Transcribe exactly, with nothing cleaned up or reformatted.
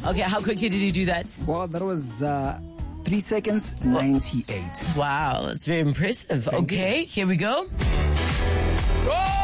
Okay, how quickly did you do that? Well, that was uh, three seconds, ninety-eight. Wow, that's very impressive. Thank okay, you. here we go. Oh!